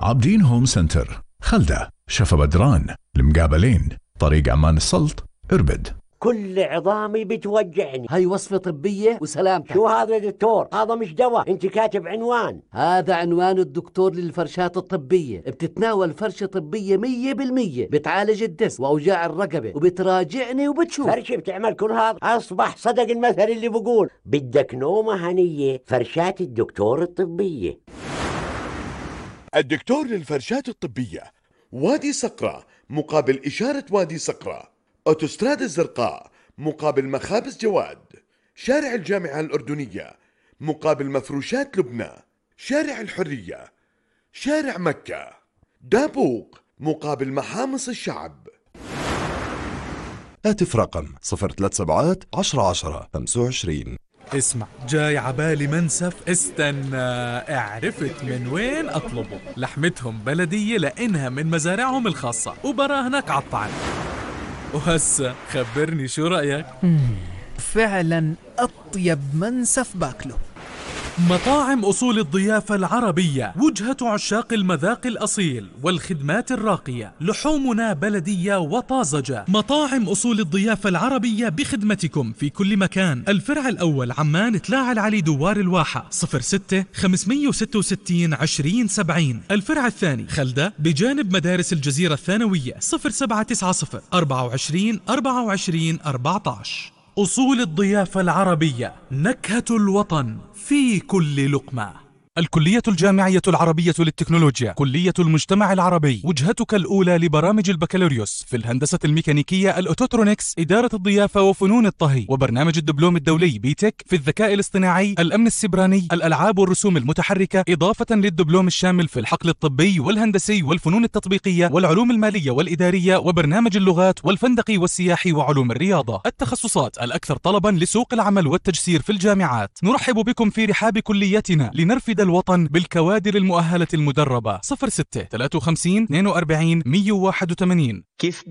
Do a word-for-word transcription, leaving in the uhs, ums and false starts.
عابدين هوم سنتر، خلدة، شفا بدران، المقابلين، طريق عمان السلط، اربد. كل عظامي بتوجعني. هاي وصفة طبية وسلامتك. شو هذا يا دكتور؟ هذا مش دواء، انت كاتب عنوان. هذا عنوان الدكتور للفرشات الطبية، بتتناول فرشة طبية مية بالمية، بتعالج الدس وأوجاع الرقبة وبتراجعني وبتشوف. فرشة بتعمل كل هذا؟ أصبح صدق المثل اللي بقول بدك نومة هنية، فرشات الدكتور الطبية. الدكتور للفرشات الطبية، وادي صقرة مقابل إشارة وادي صقرة، أوتوستراد الزرقاء مقابل مخابز جواد، شارع الجامعة الأردنية مقابل مفروشات لبنى، شارع الحرية، شارع مكة، دابوق مقابل محامص الشعب. هاتف رقم صفر ثلاث سبعات عشرة عشرة خمسة وعشرين. اسمع، جاي عبالي منسف. استنى، عرفت من وين أطلبه. لحمتهم بلدية لأنها من مزارعهم الخاصة وبراهنك عالطعم. وهسه خبرني شو رأيك؟ فعلا أطيب منسف باكله. مطاعم أصول الضيافة العربية، وجهة عشاق المذاق الأصيل والخدمات الراقية، لحومنا بلدية وطازجة. مطاعم أصول الضيافة العربية بخدمتكم في كل مكان. الفرع الأول عمان تلاعة العلي دوار الواحة، صفر ستة خمسمية وستة وستين عشرين سبعين. الفرع الثاني خلدة بجانب مدارس الجزيرة الثانوية، صفر سبعة تسعة صفر أربعة وعشرين أربعة وعشرين أربعة عشر. أصول الضيافة العربية، نكهة الوطن في كل لقمة. الكلية الجامعية العربية للتكنولوجيا، كلية المجتمع العربي، وجهتك الأولى لبرامج البكالوريوس في الهندسة الميكانيكية، الأوتوترونكس، إدارة الضيافة وفنون الطهي، وبرنامج الدبلوم الدولي بيتك في الذكاء الاصطناعي، الأمن السيبراني، الألعاب والرسوم المتحركة، إضافة للدبلوم الشامل في الحقل الطبي والهندسي والفنون التطبيقية والعلوم المالية والإدارية، وبرنامج اللغات والفندقي والسياحي وعلوم الرياضة. التخصصات الأكثر طلبا لسوق العمل والتجسير في الجامعات. نرحب بكم في رحاب كليتنا لنرفد الوطن بالكوادر المؤهلة المدربة. صفر ستة ثلاثة وخمسين اثنين وأربعين مية وواحد وثمانين. كيف